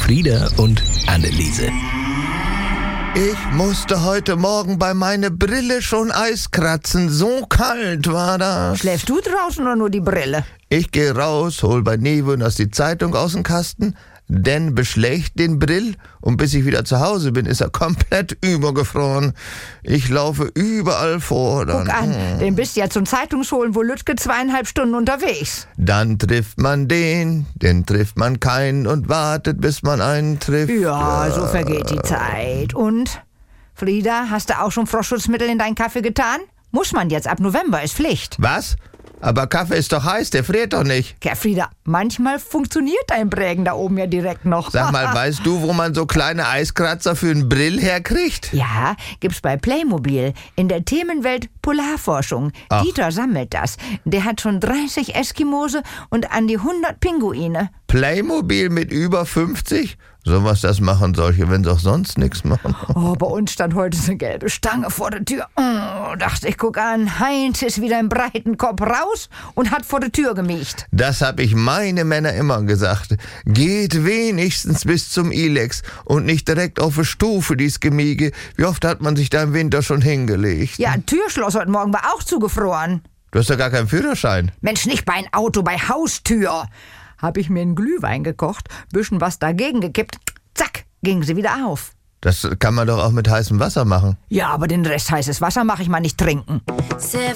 Elfriede und Anneliese. Ich musste heute Morgen bei meiner Brille schon Eis kratzen. So kalt war das. Schläfst du draußen oder nur die Brille? Ich gehe raus, hol bei Nevenus die Zeitung aus dem Kasten, dann beschlägt den Brill und bis ich wieder zu Hause bin, ist er komplett übergefroren. Ich laufe überall vor. Guck an, den bist du ja zum Zeitungsholen, wo Lütke 2,5 Stunden unterwegs. Dann trifft man den, dann trifft man keinen und wartet, bis man einen trifft. Ja, so vergeht die Zeit. Und, Frieda, hast du auch schon Frostschutzmittel in deinen Kaffee getan? Muss man jetzt, ab November ist Pflicht. Was? Aber Kaffee ist doch heiß, der friert doch nicht. Ja, Frieda, manchmal funktioniert dein Prägen da oben ja direkt noch. Sag mal, weißt du, wo man so kleine Eiskratzer für einen Brill herkriegt? Ja, gibt's bei Playmobil in der Themenwelt Polarforschung. Ach. Dieter sammelt das. Der hat schon 30 Eskimose und an die 100 Pinguine. Playmobil mit über 50? Sowas, das machen solche, wenn sie auch sonst nichts machen. Oh, bei uns stand heute so eine gelbe Stange vor der Tür. Oh, dachte ich, guck an, Heinz ist wieder im breiten Kopf raus und hat vor der Tür gemiecht. Das hab ich meine Männer immer gesagt. Geht wenigstens bis zum Ilex und nicht direkt auf eine Stufe, dies Gemiege. Wie oft hat man sich da im Winter schon hingelegt? Ja, ein Türschloss heute Morgen war auch zugefroren. Du hast doch gar keinen Führerschein. Mensch, nicht bei ein Auto, bei Haustür. Hab ich mir einen Glühwein gekocht, bisschen was dagegen gekippt, zack, ging sie wieder auf. Das kann man doch auch mit heißem Wasser machen. Ja, aber den Rest heißes Wasser mache ich mal nicht trinken. 7